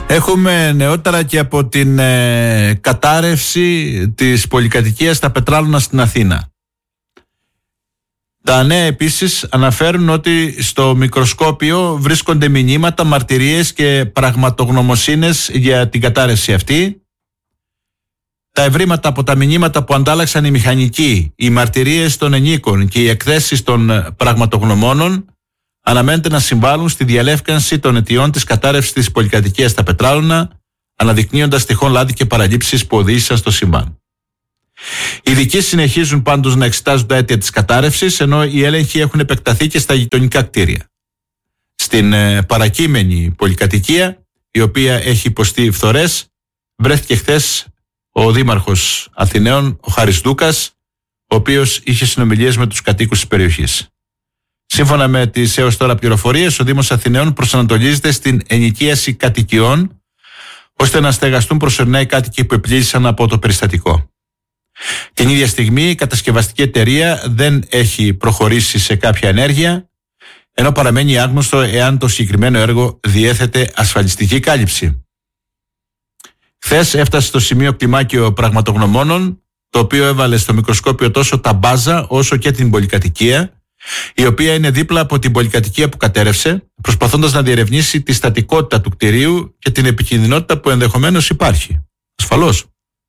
Έχουμε νεότερα και από την κατάρρευση της πολυκατοικίας στα Πετράλωνα στην Αθήνα. Τα νέα επίσης αναφέρουν ότι στο μικροσκόπιο βρίσκονται μηνύματα, μαρτυρίες και πραγματογνωμοσύνες για την κατάρρευση αυτή. Τα ευρήματα από τα μηνύματα που αντάλλαξαν οι μηχανικοί, οι μαρτυρίες των ενίκων και οι εκθέσεις των πραγματογνωμόνων αναμένεται να συμβάλλουν στη διαλεύκανση των αιτιών της κατάρρευσης της πολυκατοικίας στα Πετράλωνα, αναδεικνύοντας τυχόν λάθη και παραλήψεις που οδήγησαν στο συμβάν. Οι ειδικοί συνεχίζουν πάντως να εξετάζουν τα αίτια της κατάρρευσης, ενώ οι έλεγχοι έχουν επεκταθεί και στα γειτονικά κτίρια. Στην παρακείμενη πολυκατοικία, η οποία έχει υποστεί φθορές, βρέθηκε χθες ο Δήμαρχος Αθηναίων, ο Χάρης Δούκας, ο οποίος είχε συνομιλίες με τους κατοίκους της περιοχής. Σύμφωνα με τις έως τώρα πληροφορίες, ο Δήμος Αθηναίων προσανατολίζεται στην ενοικίαση κατοικιών, ώστε να στεγαστούν προσωρινά οι κάτοικοι που επλήγησαν από το περιστατικό. Την ίδια στιγμή η κατασκευαστική εταιρεία δεν έχει προχωρήσει σε κάποια ενέργεια, ενώ παραμένει άγνωστο εάν το συγκεκριμένο έργο διέθετε ασφαλιστική κάλυψη. Χθες έφτασε στο σημείο κλιμάκιο πραγματογνωμόνων, το οποίο έβαλε στο μικροσκόπιο τόσο τα μπάζα όσο και την πολυκατοικία, η οποία είναι δίπλα από την πολυκατοικία που κατέρευσε, προσπαθώντας να διερευνήσει τη στατικότητα του κτηρίου και την επικινδυνότητα που ενδεχομένως υπάρχει. Ασφαλώς.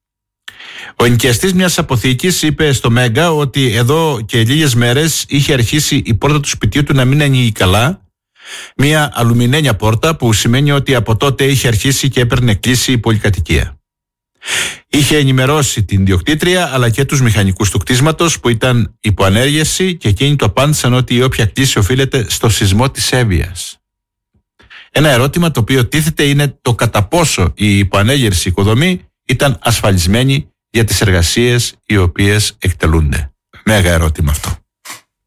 Ο ενοικιαστής μιας αποθήκης είπε στο Μέγκα ότι εδώ και λίγες μέρες είχε αρχίσει η πόρτα του σπιτιού του να μην ανοίγει καλά, μια αλουμινένια πόρτα που σημαίνει ότι από τότε είχε αρχίσει και έπαιρνε κλίση η πολυκατοικία. Είχε ενημερώσει την ιδιοκτήτρια αλλά και τους μηχανικούς του κτίσματος που ήταν υπό ανέργεια και εκείνοι του απάντησαν ότι η όποια κλίση οφείλεται στο σεισμό της Εύβοιας. Ένα ερώτημα το οποίο τίθεται είναι το κατά πόσο η υποανέγερση οικοδομή ήταν ασφαλισμένη για τις εργασίες οι οποίες εκτελούνται. Μέγα ερώτημα αυτό.